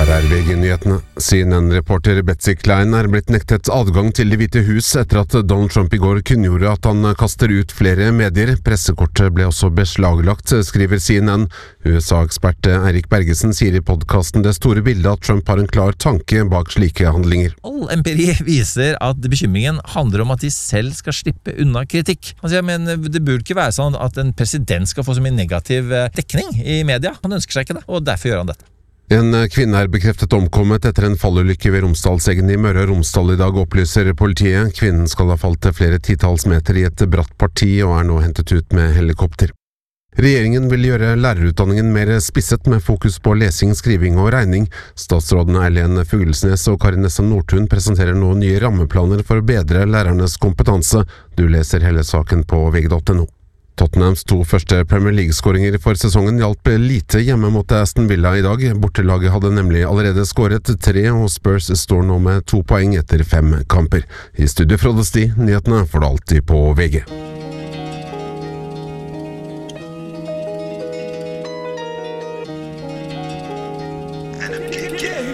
Her VG-nyhetene. CNN-reporter Betsy Klein blitt nektet adgang til Det hvite hus etter at Donald Trump I går kunngjorde at han kaster ut flere medier. Pressekortet ble også beslaglagt, skriver CNN. USA-ekspert Eirik Bergesen sier I podcasten Det store bildet at Trump har en klar tanke bak slike handlinger. All empiri viser at bekymringen handler om at de selv skal slippe unna kritikk. Han sier, men det burde ikke være sånn at en president skal få så mye negativ dekning I media. Han ønsker seg ikke det, og derfor gjør han dette. En kvinne bekreftet omkommet etter en fallulykke ved Romsdalseggen I Møre og Romsdal I dag, opplyser politiet. Kvinnen skal ha falt til flere titalls meter I et bratt parti og nå hentet ut med helikopter. Regjeringen vil gjøre lærerutdanningen mer spisset med fokus på lesing, skriving og regning. Statsrådene Eileen Fuglesnes og Karin Nessa Nordtun presenterer nå nye rammeplaner for å bedre lærernes kompetanse. Du leser hele saken på vg.no. Tottenhams 2 første Premier League-skåringer for sesongen hjalp lite hjemme mot Aston Villa I dag. Bortelaget hadde nemlig allerede skåret 3, og Spurs står nå med 2 poeng etter 5 kamper. I studio Frode Sti, nyhetene får du alltid på VG.